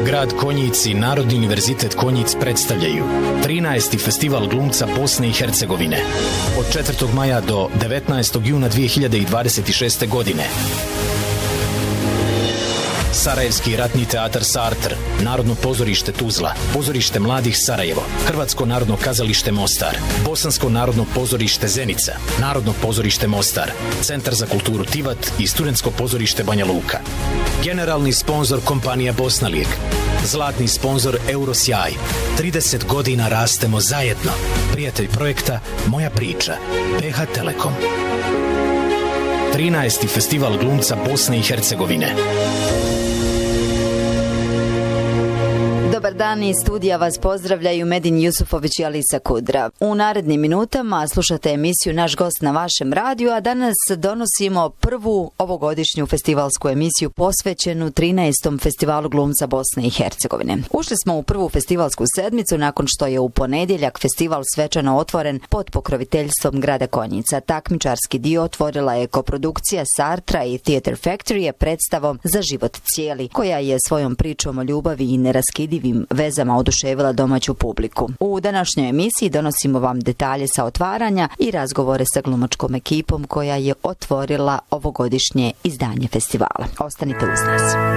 Grad Konjic i Narodni univerzitet Konjic predstavljaju 13. festival glumca Bosne i Hercegovine od 4. maja do 19. juna 2026. godine. Sarajevski ratni teatar Sartr, Narodno pozorište Tuzla, Pozorište mladih Sarajevo, Hrvatsko narodno kazalište Mostar, Bosansko narodno pozorište Zenica, Narodno pozorište Mostar, Centar za kulturu Tivat i Studentsko pozorište Banja Luka. Generalni sponzor kompanija Bosnalijek, zlatni sponzor Eurosjaj. 30 godina rastemo zajedno. Prijatelj projekta Moja priča, PH Telekom. 13. festival glumca Bosne i Hercegovine. Dobar dan, iz studija vas pozdravljaju Medin Jusufović i Alisa Kudra. U narednim minutama slušate emisiju Naš gost na vašem radiju, a danas donosimo prvu ovogodišnju festivalsku emisiju posvećenu 13. festivalu glumca Bosne i Hercegovine. Ušli smo u prvu festivalsku sedmicu nakon što je u ponedjeljak festival svečano otvoren pod pokroviteljstvom grada Konjica. Takmičarski dio otvorila je koprodukcija Sartra i Theatre Factory predstavom Za život cijeli, koja je svojom pričom o ljubavi i neraskidivim vezama oduševila domaću publiku. U današnjoj emisiji donosimo vam detalje sa otvaranja i razgovore sa glumačkom ekipom koja je otvorila ovogodišnje izdanje festivala. Ostanite uz nas.